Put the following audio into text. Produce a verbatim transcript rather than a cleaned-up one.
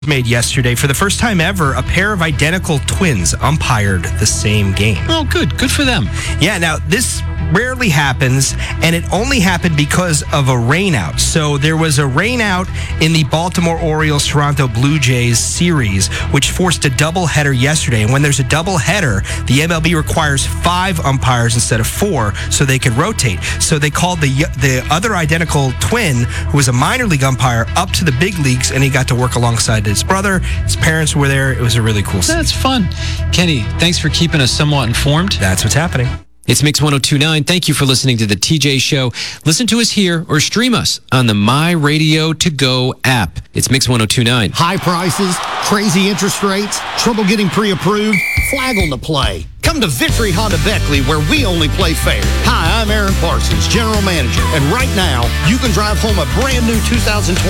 made yesterday. For the first time ever, a pair of identical twins umpired the same game. Oh, good. Good for them. Yeah, now this rarely happens, and it only happened because of a rainout. So there was a rainout in the Baltimore Orioles Toronto Blue Jays series, which forced a doubleheader yesterday. And when there's a doubleheader, the M L B requires five umpires instead of four, so they could rotate. So they called the the other identical twin, who was a minor league umpire, up to the big leagues, and he got to work alongside his brother. His parents were there. It was a really cool scene. That's fun. Kenny, thanks for keeping us somewhat informed. That's what's happening. It's Mix one oh two point nine. Thank you for listening to the T J Show. Listen to us here or stream us on the My Radio To Go app. It's Mix one oh two point nine. High prices, crazy interest rates, trouble getting pre-approved, flag on the play. Come to Victory Honda Beckley, where we only play fair. Hi, I'm Aaron Parsons, General Manager, and right now, you can drive home a brand new two thousand twenty